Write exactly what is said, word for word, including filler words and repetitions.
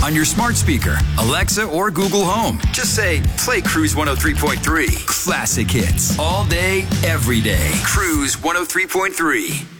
On your smart speaker, Alexa, or Google Home, just say, play Cruise one oh three point three. Classic hits. All day, every day. Cruise one oh three point three.